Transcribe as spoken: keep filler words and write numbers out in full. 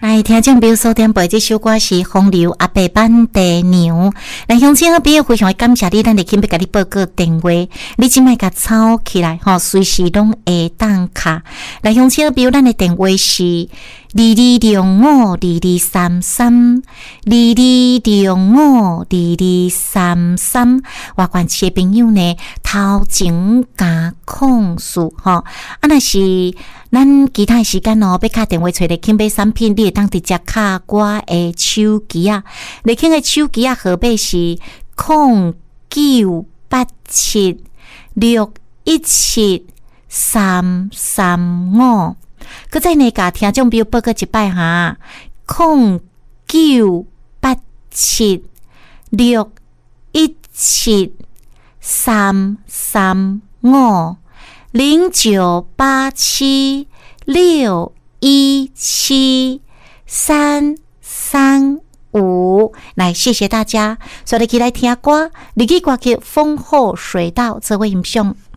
来，听众朋友收听播这首歌是风流阿伯版地娘。来，乡亲朋友非常感谢你，咱来请要甲你报告电话，你即摆甲抄起来吼，随时拢会当卡。来，乡亲朋友，咱的电话是二二六五二二三三，二二六五二二三三。外县市的朋友呢，头前加控诉吼，啊，若是咱其他时间哦，要敲电话找嚟请买产品，你会当直接敲我的手机啊。嚟请的手机啊，号码是零九八七六一七三三五。搁再呢，甲听众朋友报告一摆哈，零九八七六一七三三五。零九八七六一七三三五，来，谢谢大家，所以起来听歌，日语歌曲《风后水道》这位欣赏。